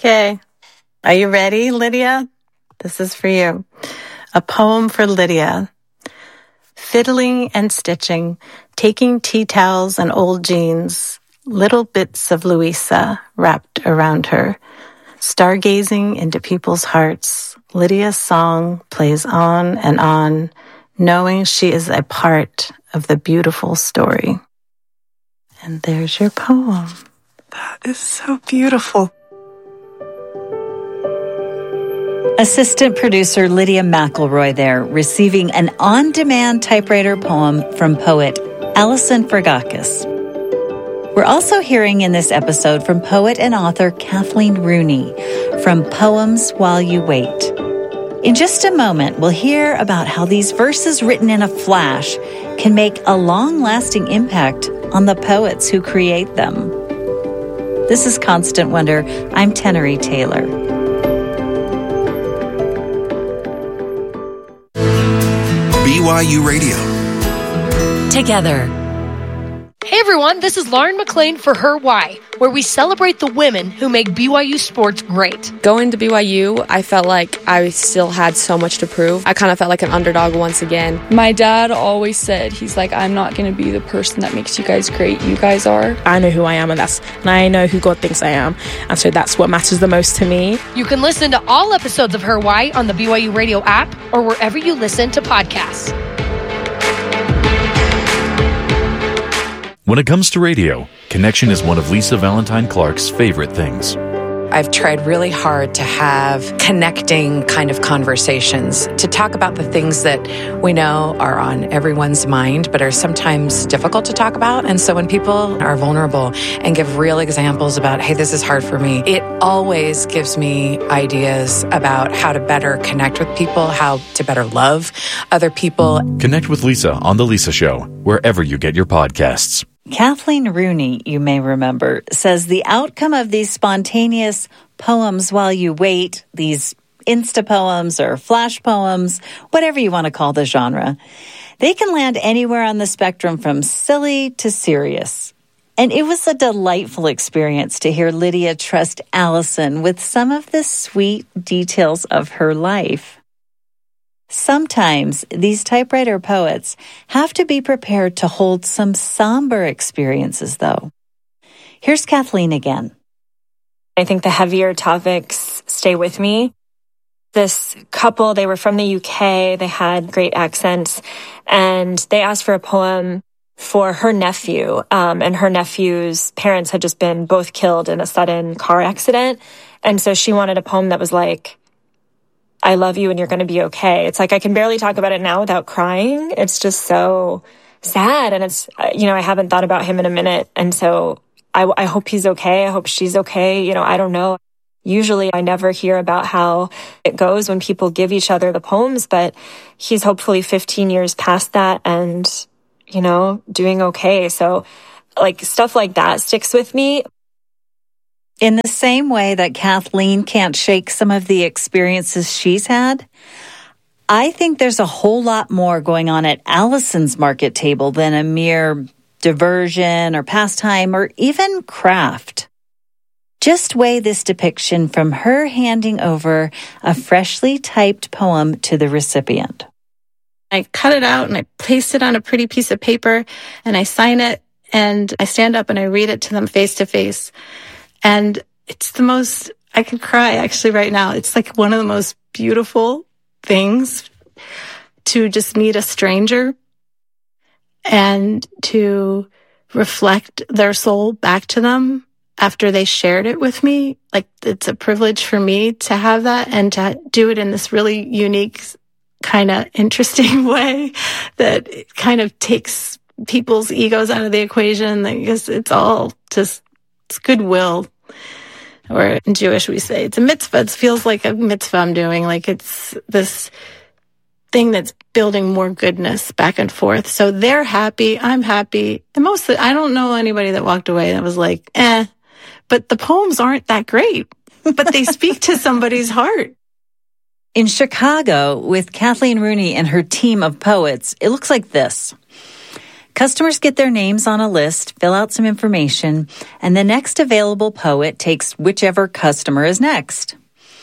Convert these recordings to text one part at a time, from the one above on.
Okay. Are you ready, Lydia? This is for you. A poem for Lydia. Fiddling and stitching, taking tea towels and old jeans, little bits of Louisa wrapped around her. Stargazing into people's hearts, Lydia's song plays on and on, knowing she is a part of the beautiful story. And there's your poem. That is so beautiful. Assistant producer Lydia McElroy there, receiving an on-demand typewriter poem from poet Alison Fragakis. We're also hearing in this episode from poet and author Kathleen Rooney from Poems While You Wait. In just a moment, we'll hear about how these verses written in a flash can make a long-lasting impact on the poets who create them. This is Constant Wonder. I'm Tenery Taylor. BYU Radio. Together. Hey everyone, this is Lauren McLean for Her Why, where we celebrate the women who make BYU sports great. Going to BYU, I felt like I still had so much to prove. I kind of felt like an underdog once again. My dad always said, he's like, I'm not going to be the person that makes you guys great. You guys are. I know who I am, and I know who God thinks I am. And so that's what matters the most to me. You can listen to all episodes of Her Why on the BYU Radio app or wherever you listen to podcasts. When it comes to radio, connection is one of Lisa Valentine Clark's favorite things. I've tried really hard to have connecting kind of conversations, to talk about the things that we know are on everyone's mind, but are sometimes difficult to talk about. And so when people are vulnerable and give real examples about, hey, this is hard for me, it always gives me ideas about how to better connect with people, how to better love other people. Connect with Lisa on The Lisa Show, wherever you get your podcasts. Kathleen Rooney, you may remember, says the outcome of these spontaneous poems while you wait, these Insta poems or flash poems, whatever you want to call the genre, they can land anywhere on the spectrum from silly to serious. And it was a delightful experience to hear Lydia trust Alison with some of the sweet details of her life. Sometimes these typewriter poets have to be prepared to hold some somber experiences, though. Here's Kathleen again. I think the heavier topics stay with me. This couple, they were from the UK, they had great accents, and they asked for a poem for her nephew. And her nephew's parents had just been both killed in a sudden car accident. And so she wanted a poem that was like, I love you and you're going to be okay. It's like I can barely talk about it now without crying. It's just so sad. And it's, I haven't thought about him in a minute. And so I hope he's okay. I hope she's okay. I don't know. Usually I never hear about how it goes when people give each other the poems, but he's hopefully 15 years past that and, doing okay. So like stuff like that sticks with me. In the same way that Kathleen can't shake some of the experiences she's had, I think there's a whole lot more going on at Alison's market table than a mere diversion or pastime or even craft. Just weigh this depiction from her handing over a freshly typed poem to the recipient. I cut it out and I paste it on a pretty piece of paper and I sign it and I stand up and I read it to them face to face. And it's the most, I could cry actually right now. It's like one of the most beautiful things to just meet a stranger and to reflect their soul back to them after they shared it with me. Like it's a privilege for me to have that and to do it in this really unique, kind of interesting way that it kind of takes people's egos out of the equation because it's all just, it's goodwill. Or in Jewish, we say it's a mitzvah. It feels like a mitzvah I'm doing. Like it's this thing that's building more goodness back and forth. So they're happy. I'm happy. And I don't know anybody that walked away that was like, but the poems aren't that great, but they speak to somebody's heart. In Chicago, with Kathleen Rooney and her team of poets, it looks like this. Customers get their names on a list, fill out some information, and the next available poet takes whichever customer is next.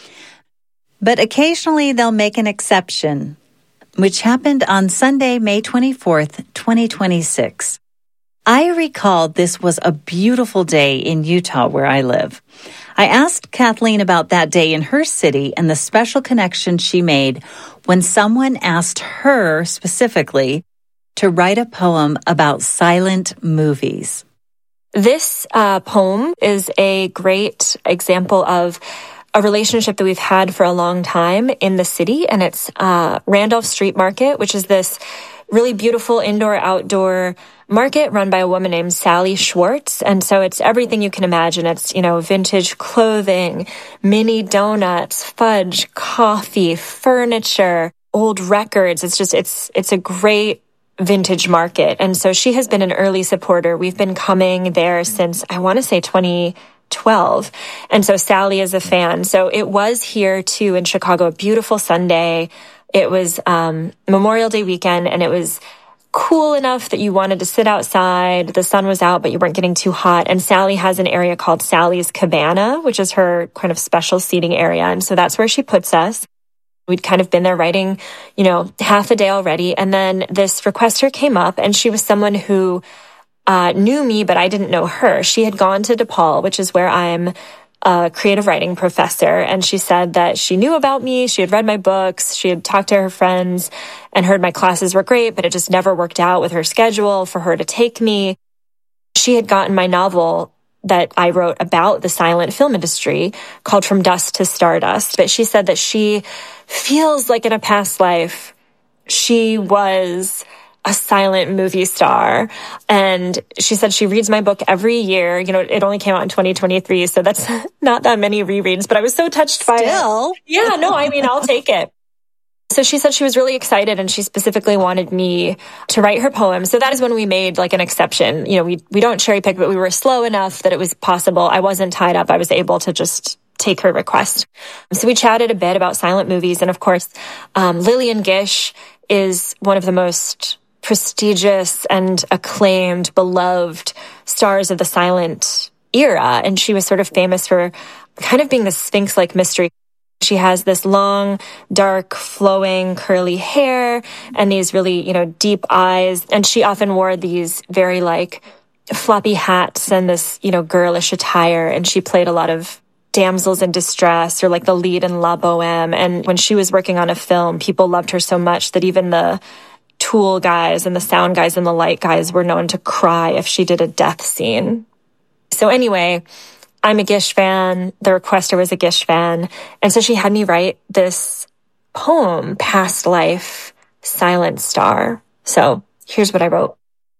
But occasionally they'll make an exception, which happened on Sunday, May 24th, 2026. I recall this was a beautiful day in Utah where I live. I asked Kathleen about that day in her city and the special connection she made when someone asked her specifically to write a poem about silent movies. This poem is a great example of a relationship that we've had for a long time in the city, and it's Randolph Street Market, which is this really beautiful indoor-outdoor market run by a woman named Sally Schwartz. And so it's everything you can imagine. It's, vintage clothing, mini donuts, fudge, coffee, furniture, old records. It's a great vintage market. And so she has been an early supporter. We've been coming there since, I want to say 2012. And so Sally is a fan. So it was here too in Chicago, a beautiful Sunday. It was Memorial Day weekend, and it was cool enough that you wanted to sit outside. The sun was out, but you weren't getting too hot. And Sally has an area called Sally's Cabana, which is her kind of special seating area. And so that's where she puts us. We'd kind of been there writing, half a day already. And then this requester came up, and she was someone who knew me, but I didn't know her. She had gone to DePaul, which is where I'm a creative writing professor. And she said that she knew about me. She had read my books. She had talked to her friends and heard my classes were great, but it just never worked out with her schedule for her to take me. She had gotten my novel that I wrote about the silent film industry called From Dust to Stardust. But she said that she feels like in a past life, she was a silent movie star. And she said she reads my book every year. It only came out in 2023, so that's not that many rereads, but I was so touched by it. Yeah, no, I'll take it. So she said she was really excited, and she specifically wanted me to write her poem. So that is when we made an exception. We don't cherry pick, but we were slow enough that it was possible. I wasn't tied up. I was able to just take her request. So we chatted a bit about silent movies. And of course, Lillian Gish is one of the most prestigious and acclaimed, beloved stars of the silent era. And she was sort of famous for kind of being the Sphinx-like mystery. She has this long, dark, flowing, curly hair and these really, deep eyes. And she often wore these very floppy hats and this, girlish attire. And she played a lot of damsels in distress, or the lead in La Boheme. And when she was working on a film, people loved her so much that even the tool guys and the sound guys and the light guys were known to cry if she did a death scene. So anyway, I'm a Gish fan. The requester was a Gish fan. And so she had me write this poem, Past Life, Silent Star. So here's what I wrote.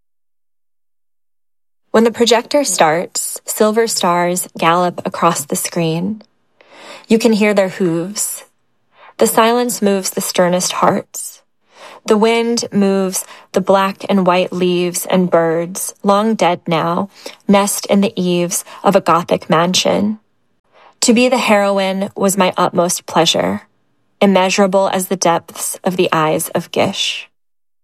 When the projector starts, silver stars gallop across the screen. You can hear their hooves. The silence moves the sternest hearts. The wind moves the black and white leaves and birds, long dead now, nest in the eaves of a Gothic mansion. To be the heroine was my utmost pleasure, immeasurable as the depths of the eyes of Gish.